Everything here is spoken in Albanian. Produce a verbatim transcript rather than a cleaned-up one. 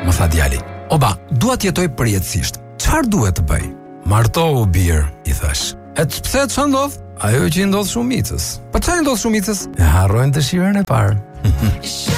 Më tha djali. Oba, dua të jetoj përjetësisht. Çfarë duhet të bëj? Martohu bir, i thash. E të pse ç'a ndodh? Ajo që i ndodh shumicës. Po ç'a i ndodh shumicës? E harrojnë dëshirën e parë.